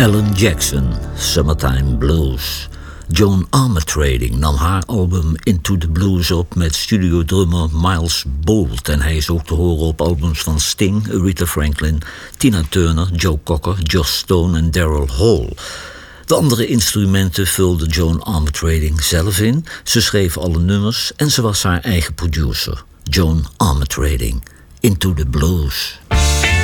Alan Jackson, Summertime Blues. Joan Armatrading nam haar album Into the Blues op met studiodrummer Miles Bolt. En hij is ook te horen op albums van Sting, Aretha Franklin, Tina Turner, Joe Cocker, Joss Stone en Daryl Hall. De andere instrumenten vulde Joan Armatrading zelf in. Ze schreef alle nummers en ze was haar eigen producer. Joan Armatrading, Into the Blues.